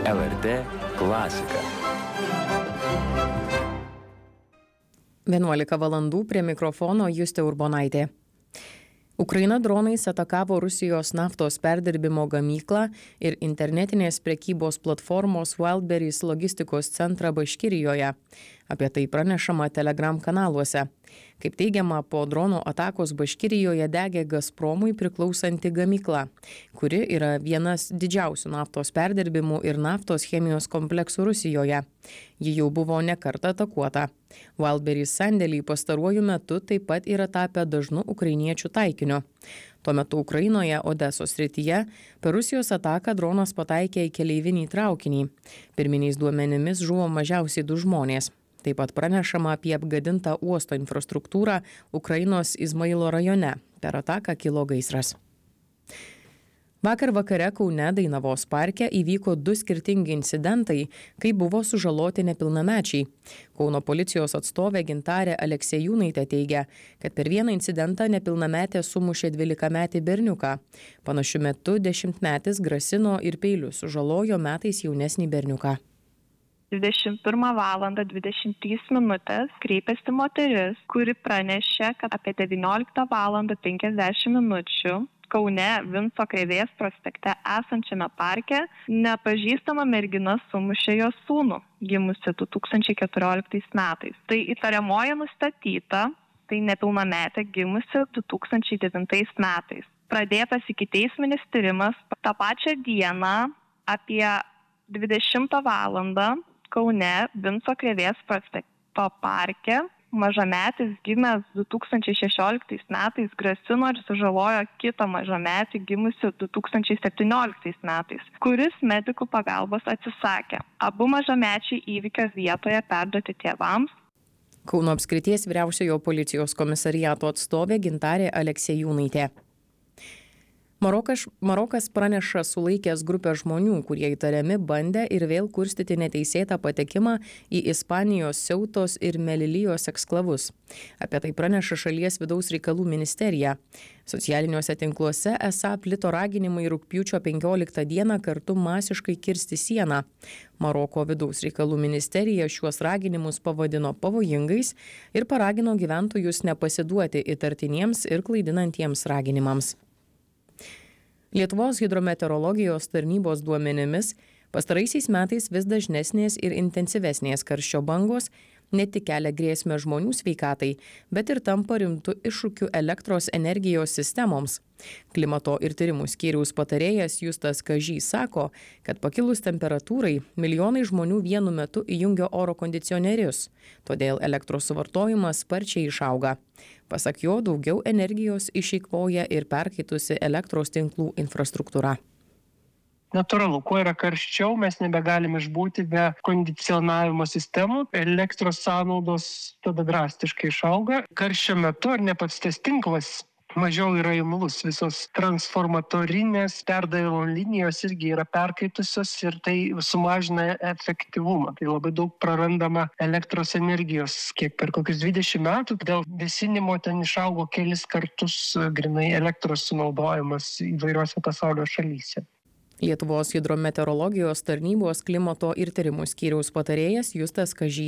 LRT klasika. 11 valandų prie mikrofono Justė Urbonaitė. Ukraina dronais atakavo Rusijos naftos perdirbimo gamyklą ir internetinės prekybos platformos Wildberries logistikos centrą Baškirijoje. Apie tai pranešama Telegram kanaluose. Kaip teigiama, po dronų atakos Baškirijoje degė Gazpromui priklausanti gamykla, kuri yra vienas didžiausių naftos perdirbimų ir naftos chemijos kompleksų Rusijoje. Ji jau buvo ne kartą atakuota. Wildberries sandėliai pastaruoju metu taip pat yra tapę dažnu ukrainiečių taikiniu. Tuo metu Ukrainoje, Odesos srityje, per Rusijos ataką dronas pataikė į keleivinį traukinį. Pirminiais duomenimis žuvo mažiausiai 2 žmonės. Taip pat pranešama apie apgadintą uosto infrastruktūrą Ukrainos Izmailo rajone. Per ataką kilo gaisras. Vakar vakare Kaune Dainavos parke įvyko 2 skirtingi incidentai, kai buvo sužaloti nepilnamečiai. Kauno policijos atstovė Gintarė Aleksejūnaitė teigia, kad per vieną incidentą nepilnametė sumušė 12-metį berniuką. Panašiu metu 10-metis grasino ir peiliu sužalojo metais jaunesnį berniuką. 21:23 kreipėsi moteris, kuri pranešė, kad apie 19:50 Kaune Vinco Krėvės prospekte esančiame parke nepažįstama mergina sumušė jos sūnų, gimusi 2014 metais. Tai įtariamoji nustatyta, tai nepilnametė gimusi 2009 metais. Pradėtas ikiteisminis tyrimas tą pačią dieną apie 20 valandą Kaune Vinco Krėvės prospekto parke mažametis gimęs 2016 metais grasino ir sužalojo kitą mažametį gimusi 2017 metais, kuris medikų pagalbos atsisakė. Abu mažamečiai įvykio vietoje perduoti tėvams. Kauno apskrities vyriausiojo policijos komisariato atstovė Gintarė Aleksejūnaitė. Marokas praneša sulaikęs grupę žmonių, kurie įtariami bandę ir vėl kurstyti neteisėtą patekimą į Ispanijos Seutos ir Melilijos eksklavus. Apie tai praneša šalies vidaus reikalų ministerija. Socialiniuose tinkluose esą plito raginimai rugpjūčio 15 dieną kartu masiškai kirsti sieną. Maroko vidaus reikalų ministerija šiuos raginimus pavadino pavojingais ir paragino gyventojus nepasiduoti įtartiniems ir klaidinantiems raginimams. Lietuvos hidrometeorologijos tarnybos duomenimis pastaraisiais metais vis dažnesnės ir intensyvesnės karščio bangos ne tik kelia grėsmę žmonių sveikatai, bet ir tampa rimtu iššūkiu elektros energijos sistemoms. Klimato ir tyrimų skyriaus patarėjas Justas Kažys sako, kad pakilus temperatūrai milijonai žmonių vienu metu įjungia oro kondicionierius, todėl elektros suvartojimas sparčiai išauga. Pasak jo, daugiau energijos išeikvoja ir perkaitusi elektros tinklų infrastruktūra. Natūralu, kuo yra karščiau, mes nebegalim išbūti be kondicionavimo sistemų. Elektros sąnaudos tada drastiškai išauga. Karščio metu ar ne pats tas tinklas mažiau yra imlus. Visos transformatorinės perdavimo linijos irgi yra perkaitusios ir tai sumažina efektyvumą. Tai labai daug prarandama elektros energijos. Kiek per kokius 20 metų dėl vėsinimo ten išaugo kelis kartus grynai elektros sunaudojimas įvairiuose pasaulio šalyse. Lietuvos hidrometeorologijos tarnybos klimato ir tyrimų skyriaus patarėjas Justas Kažys.